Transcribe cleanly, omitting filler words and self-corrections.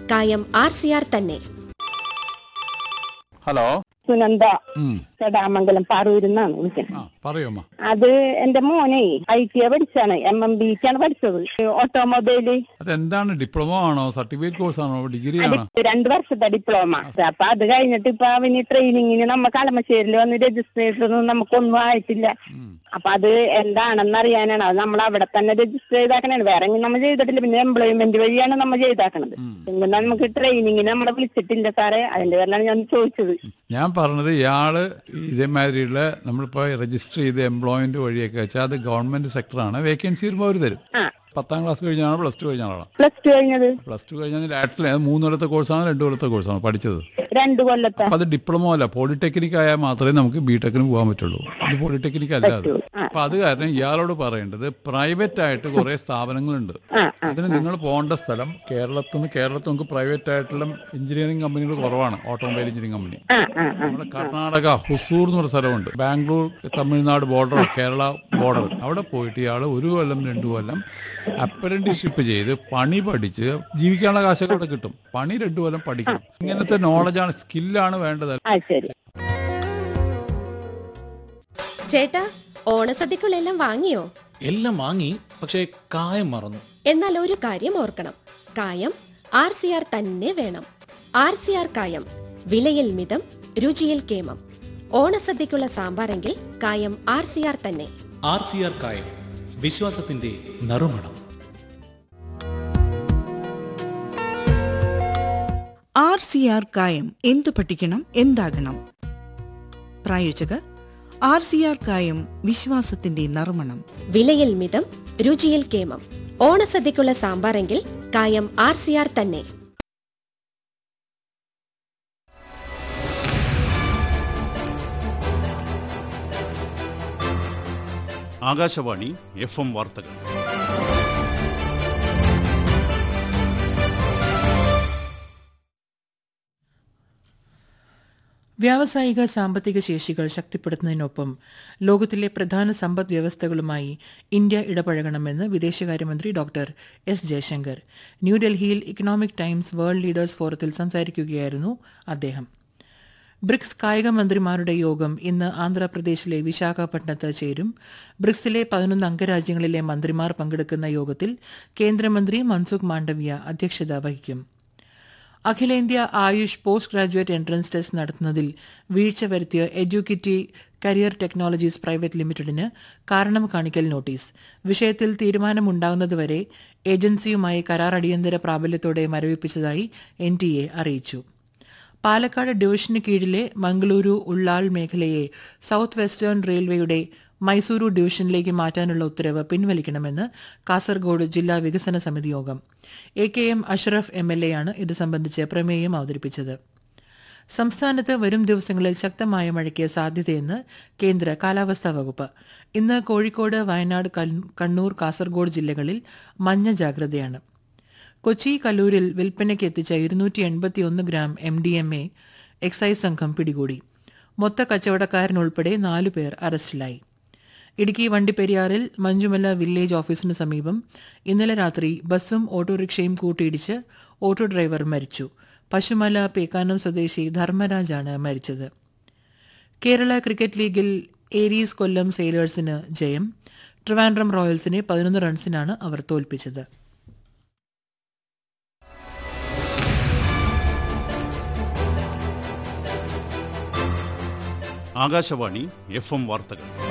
കായം RCR തന്നെ. Hello, Sunanda ചടാമംഗലം പാറൂരിന്നാണ് വിളിക്കുന്നത്. പറയൂമ്മ. അത് എന്റെ മോനെ ITI പഠിച്ചാണ്, MMBക്കാണ് പഠിച്ചത്, ഓട്ടോമൊബൈല്. അതെന്താണ്, ഡിപ്ലോമ ആണോ, സർട്ടിഫിക്കറ്റ് കോഴ്സ് ആണോ, ഡിഗ്രി ആണോ? 2 വർഷത്തെ ഡിപ്ലോമ. അപ്പൊ അത് കഴിഞ്ഞിട്ട് ഇപ്പൊ അവന് ട്രെയിനിങ്ങിന് നമ്മ കളമശ്ശേരിയിൽ വന്ന് രജിസ്റ്റർ ചെയ്തിട്ടൊന്നും നമുക്കൊന്നും ആയിട്ടില്ല. അപ്പൊ അത് എന്താണെന്ന് അറിയാനാണ്. അത് നമ്മൾ അവിടെ തന്നെ രജിസ്റ്റർ ചെയ്താക്കണേ, വേറെ നമ്മൾ ചെയ്തിട്ടില്ല. പിന്നെ എംപ്ലോയ്മെന്റ് വഴിയാണ് നമ്മൾ ചെയ്താക്കണത്. പിന്നെ നമുക്ക് ട്രെയിനിങ്ങിന് നമ്മളെ വിളിച്ചിട്ടില്ല സാറേ, അതിന്റെ പേരിലാണ് ഞാൻ ചോദിച്ചത്. ഞാൻ പറഞ്ഞത് ഇയാള് ഇതേമാതിരിയുള്ള നമ്മളിപ്പോ രജിസ്റ്റർ ചെയ്ത് എംപ്ലോയ്മെന്റ് വഴിയൊക്കെ വെച്ചാൽ അത് ഗവൺമെന്റ് സെക്ടറാണ്. വേക്കൻസി വരുമ്പോൾ അവർ തരും. 10ാം ക്ലാസ് കഴിഞ്ഞാണോ പ്ലസ് 2 കഴിഞ്ഞാണോ? പ്ലസ് ടു കഴിഞ്ഞത്. പ്ലസ് 2 കഴിഞ്ഞാൽ 3 കൊല്ലത്തെ കോഴ്സാണോ 2 കൊല്ലത്തെ കോഴ്സാണോ പഠിച്ചത്? 2 കൊല്ലത്തെ. അപ്പൊ അത് ഡിപ്ലോമ അല്ല, പോളിടെക്നിക് ആയാൽ മാത്രമേ നമുക്ക് ബിടെക്കിന് പോകാൻ പറ്റുള്ളൂ. ഇത് പോളിടെക്നിക് അല്ല അത്. അപ്പൊ അത് കാരണം ഇയാളോട് പറയേണ്ടത് പ്രൈവറ്റ് ആയിട്ട് കുറെ സ്ഥാപനങ്ങളുണ്ട്. അതിന് നിങ്ങൾ പോകേണ്ട സ്ഥലം കേരളത്തിൽ നമുക്ക് പ്രൈവറ്റ് ആയിട്ടുള്ള എഞ്ചിനീയറിംഗ് കമ്പനികൾ കുറവാണ്. ഓട്ടോമൊബൈൽ എഞ്ചിനീയറിംഗ് കമ്പനി നമ്മുടെ കർണാടക ഹുസൂർ എന്ന് പറഞ്ഞ സ്ഥലമുണ്ട്. Bangalore Tamil Nadu border, Kerala border. അവിടെ പോയിട്ട് ഇയാൾ 1 കൊല്ലം 2 കൊല്ലം അപ്രന്റീസ്ഷിപ്പ് ചെയ്ത് പണി പഠിച്ച് ജീവിക്കാനുള്ള കാശൊക്കെ അവിടെ കിട്ടും. പണി 2 കൊല്ലം പഠിക്കും. ഇങ്ങനത്തെ നോളജാണ്, സ്കില്ലാണ് വേണ്ടത്. ചേട്ടാ, ഓണസദ്യക്കുള്ളെല്ലാം വാങ്ങിയോ? എല്ലാം വാങ്ങി, പക്ഷേ കായം മറന്നു. എന്നാൽ ഒരു കാര്യം ഓർക്കണം, കായം RCR തന്നെ വേണം. RCR കായം, വിലയിൽ മിതം, രുചിയിൽ കേമം. ഓണസദ്യക്കുള്ള സാമ്പാറെങ്കിൽ കായം RCR തന്നെ. RCR കായം, വിശ്വാസത്തിന്റെ നറുമണം. RCR കായം എന്തു പഠിക്കണം, എന്താകണം? പ്രായോജകർ RCR കായം, വിശ്വാസത്തിന്റെ നറുമണം. വിലയിൽ മിതം, രുചിയിൽ കേമം. ഓണസദ്യക്കുള്ള സാമ്പാറെങ്കിൽ കായം RCR തന്നെ. ആകാശവാണി FM വാർത്തകൾ. വ്യാവസായിക സാമ്പത്തിക ശേഷികൾ ശക്തിപ്പെടുത്തുന്നതിനൊപ്പം ലോകത്തിലെ പ്രധാന സമ്പദ് വ്യവസ്ഥകളുമായി ഇന്ത്യ ഇടപഴകണമെന്ന് വിദേശകാര്യമന്ത്രി ഡോക്ടർ S. ജയശങ്കർ ന്യൂഡൽഹിയിൽ ഇക്കണോമിക് ടൈംസ് വേൾഡ് ലീഡേഴ്സ് ഫോറത്തിൽ സംസാരിക്കുകയായിരുന്നു അദ്ദേഹം. ബ്രിക്സ് കായിക മന്ത്രിമാരുടെ യോഗം ഇന്ന് ആന്ധ്രാപ്രദേശിലെ വിശാഖപട്ടണത്ത് ചേരും. ബ്രിക്സിലെ 11 അംഗരാജ്യങ്ങളിലെ മന്ത്രിമാർ പങ്കെടുക്കുന്ന യോഗത്തിൽ കേന്ദ്രമന്ത്രി മൻസുഖ് മാണ്ഡവ്യ അധ്യക്ഷത വഹിക്കും. അഖിലേന്ത്യാ Ayush post graduate entrance test നടത്തുന്നതിൽ വീഴ്ച വരുത്തിയ എഡ്യൂക്കിറ്റി കരിയർ ടെക്നോളജീസ് പ്രൈവറ്റ് ലിമിറ്റഡിന് കാരണം കാണിക്കൽ നോട്ടീസ്. വിഷയത്തിൽ തീരുമാനമുണ്ടാകുന്നതുവരെ ഏജൻസിയുമായി കരാർ അടിയന്തര പ്രാബല്യത്തോടെ മരവിപ്പിച്ചതായി NTA അറിയിച്ചു. പാലക്കാട് ഡിവിഷന് കീഴിലെ മംഗളൂരു ഉള്ളാൾ മേഖലയെ സൌത്ത് വെസ്റ്റേൺ റെയിൽവേയുടെ മൈസൂരു ഡിവിഷനിലേക്ക് മാറ്റാനുള്ള ഉത്തരവ് പിൻവലിക്കണമെന്ന് കാസർഗോഡ് ജില്ലാ വികസന സമിതി യോഗം. AKM അഷ്റഫ് MLA ആണ് ഇത് സംബന്ധിച്ച് പ്രമേയം അവതരിപ്പിച്ചത്. സംസ്ഥാനത്ത് വരും ദിവസങ്ങളിൽ ശക്തമായ മഴയ്ക്ക് സാധ്യതയെന്ന് കേന്ദ്ര കാലാവസ്ഥാ വകുപ്പ്. ഇന്ന് കോഴിക്കോട്, വയനാട്, കണ്ണൂർ, കാസർഗോഡ് ജില്ലകളിൽ മഞ്ഞ ജാഗ്രതയാണ്. കൊച്ചി കല്ലൂരിൽ വിൽപ്പനയ്ക്ക് എത്തിച്ച 281 ഗ്രാം MDMA എക്സൈസ് സംഘം പിടികൂടി. മൊത്ത കച്ചവടക്കാരനുൾപ്പെടെ 4 പേർ അറസ്റ്റിലായി. ഇടുക്കി വണ്ടിപ്പെരിയാറിൽ മഞ്ചുമല വില്ലേജ് ഓഫീസിന് സമീപം ഇന്നലെ രാത്രി ബസ്സും ഓട്ടോറിക്ഷയും കൂട്ടിയിടിച്ച് ഓട്ടോ ഡ്രൈവർ മരിച്ചു. പശുമല പേക്കാനം സ്വദേശി ധർമ്മരാജാണ് മരിച്ചത്. കേരള ക്രിക്കറ്റ് ലീഗിൽ ഏരീസ് കൊല്ലം സെയിലേഴ്സിന് ജയം. ട്രിവാൻഡ്രം റോയൽസിനെ 11 റൺസിനാണ് അവർ തോൽപ്പിച്ചത്. ആകാശവാണി FM വാർത്തകൾ.